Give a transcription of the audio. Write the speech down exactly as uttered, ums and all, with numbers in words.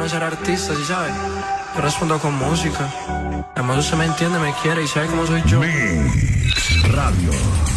déjame ser artista, ¿sí sabes? Yo respondo con música. Además usted me entiende, me quiere y sabe cómo soy yo. Mix Radio.